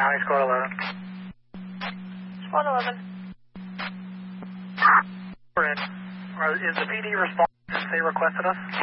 County, Squad 11. Squad 11. We're in. Is the PD responding since they requested us?